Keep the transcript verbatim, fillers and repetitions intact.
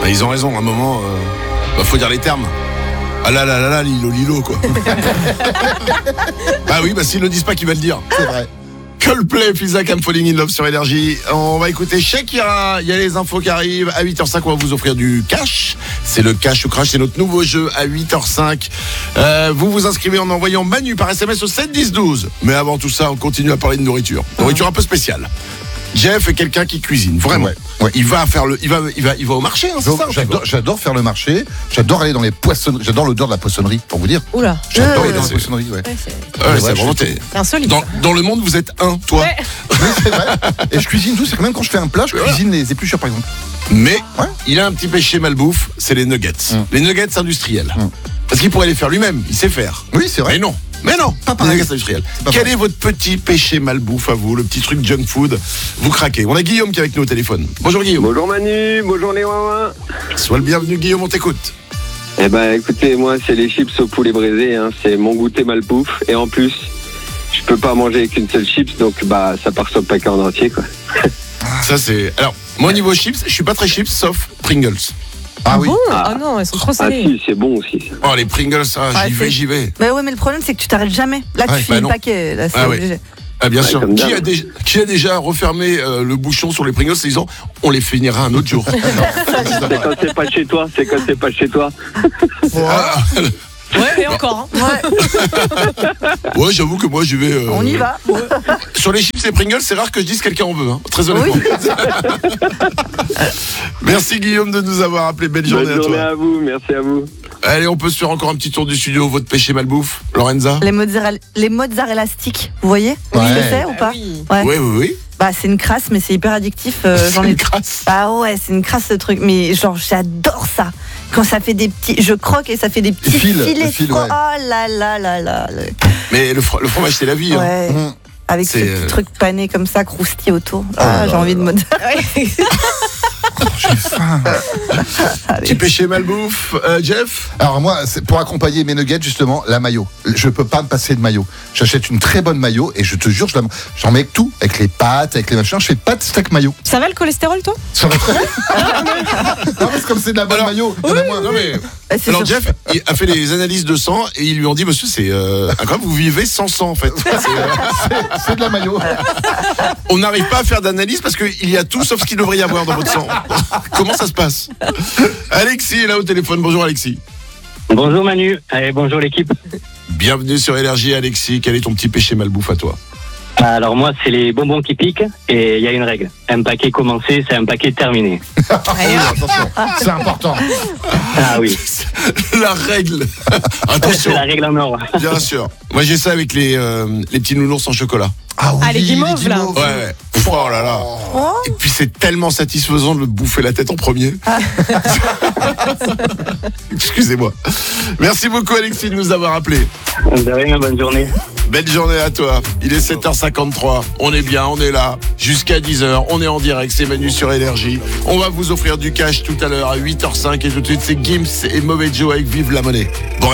Bah, ils ont raison, à un moment, euh, bah, faut dire les termes. Ah là là là là, Lilo Lilo, quoi. Ah oui, bah s'ils le disent pas, qui va le dire. C'est vrai. Coldplay, Pizza I'm Falling in Love sur Énergie. On va écouter Shakira. Il y a les infos qui arrivent. À huit heures cinq, on va vous offrir du cash. C'est le cash ou crash, c'est notre nouveau jeu à huit heures cinq. Euh, vous vous inscrivez en envoyant Manu par S M S au sept dix douze. Mais avant tout ça, on continue à parler de nourriture. Nourriture un peu spéciale. Jeff est quelqu'un qui cuisine, vraiment. Ouais, ouais. Il va faire le, il va, il va, il va au marché. Hein, c'est ça, j'adore, j'adore faire le marché. J'adore aller dans les poissonneries. J'adore l'odeur de la poissonnerie, pour vous dire. Oula. J'adore Euh, aller dans la c'est- poissonnerie. Ouais. Ouais, c'est Ouais, Ouais, c'est je- vraiment t'es- c'est insolite. Dans, ça. dans le monde, vous êtes un, toi. Ouais. Oui, c'est vrai. Et je cuisine tout. C'est que même quand je fais un plat, je Voilà. cuisine les épluchures, par exemple. Mais Ouais. il a un petit péché malbouffe, c'est les nuggets. Mm. Les nuggets industriels. Mm. Parce qu'il pourrait les faire lui-même, il sait faire. Oui, c'est vrai. Mais non, mais non, Pas les pareil. nuggets industriels. pas Quel pareil. est votre petit péché malbouffe à vous, le petit truc junk food? Vous craquez. On a Guillaume qui est avec nous au téléphone. Bonjour Guillaume. Bonjour Manu, bonjour les ouin. Sois le bienvenu Guillaume, on t'écoute. Eh ben écoutez, moi c'est les chips au poulet braisé, hein. C'est mon goûter malbouffe. Et en plus, je peux pas manger qu'une seule chips, donc bah ça part sur le paquet en entier quoi. Ça c'est. Alors, moi au niveau chips, je suis pas très chips sauf Pringles. Ah oui. Bon, Ah. ah non, elles sont trop Ah salées. si, c'est bon aussi. ça. Oh les Pringles, ça, Ouais, j'y vais, c'est- j'y vais. Bah ouais, mais le problème, c'est que tu t'arrêtes jamais. Là, tu Ouais, finis bah le non. paquet. Là, c'est Ah ouais. obligé. Ah bien Ouais, sûr. comme Qui d'hab. a, déjà, qui a déjà refermé euh, le bouchon sur les Pringles en disant on les finira un autre jour. C'est quand c'est pas chez toi, c'est quand c'est pas chez toi. Ah, Ouais, et encore. hein. Ouais, ouais, j'avoue que moi j'y vais. euh, on y va. Sur les chips et Pringles, c'est rare que je dise quelqu'un en veut, hein, très honnêtement. Merci Guillaume de nous avoir appelé. Belle journée Bonne à journée toi. à vous, merci à vous. Allez, on peut se faire encore un petit tour du studio. Votre péché malbouffe, Lorenza? Les mozzarella, les mozzarella sticks, vous voyez ce Ouais. que c'est ou Ah pas oui. Ouais. Oui, oui, oui. Bah, c'est une crasse, mais c'est hyper addictif. euh, J'en C'est ai. une crasse. Ah ouais, c'est une crasse ce truc. Mais genre, j'adore ça. Quand ça fait des petits. Je croque et ça fait des petits Fils, filets. le fil, de fro- ouais. Oh là là là là. le- Mais le, fro- le fromage, c'est la vie. Hein. Ouais. Mmh. Avec ce C'est, petit euh, truc pané comme ça, croustillé autour. là Ah, j'ai là envie de là. mozzarella. J'ai faim. Petit péché malbouffe, euh, Jeff? Alors moi, c'est pour accompagner mes nuggets, justement, la mayo. Je peux pas me passer de mayo. J'achète une très bonne mayo et je te jure, je la- j'en mets avec tout, avec les pâtes, avec les machins. Je fais pas de steak mayo. Ça va le cholestérol, toi? Ça va très bien. Non, parce que comme c'est de la bonne Alors, mayo, il y en a moins. Non mais. Bah, c'est Alors sûr. Jeff il a fait les analyses de sang et ils lui ont dit monsieur c'est euh, incroyable, vous vivez sans sang en fait. C'est, euh, C'est de la mayo. on n'arrive pas à faire d'analyse parce qu'il y a tout sauf ce qu'il devrait y avoir dans votre sang. Comment ça se passe? Alexis est là au téléphone. Bonjour Alexis. Bonjour Manu, et bonjour l'équipe. Bienvenue sur Énergie Alexis. Quel est ton petit péché malbouffe à toi? Alors moi c'est les bonbons qui piquent et il y a une règle. Un paquet commencé, c'est un paquet terminé. Oui, attention, c'est important. Ah oui, La règle. c'est Attention, la règle en or. bien sûr. Moi j'ai ça avec les, euh, les petits nounours en chocolat. Ah oui, Ah, les guimauves, là. Ouais, ouais. Oh là là. Oh. Et puis c'est tellement satisfaisant de le bouffer la tête en premier. Excusez-moi. Merci beaucoup Alexis de nous avoir appelés. De rien, bonne journée. Belle journée à toi. Il est sept heures cinquante-trois. On est bien, on est là. Jusqu'à dix heures. On est en direct. C'est Manu sur Énergie. On va vous offrir du cash tout à l'heure à huit heures cinq. Et tout de suite, c'est Gims et Mauvais Joe avec Vive la Monnaie. Bon,